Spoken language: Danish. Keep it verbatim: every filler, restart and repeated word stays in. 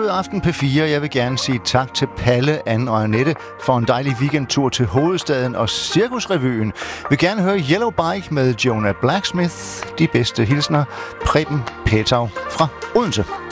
aften P fire. Jeg vil gerne sige tak til Palle, Anne og Annette for en dejlig weekendtur til hovedstaden og Cirkusrevyen. Jeg vil gerne høre Yellow Bike med Jonah Blacksmith. De bedste hilsner, Preben Petau fra Odense.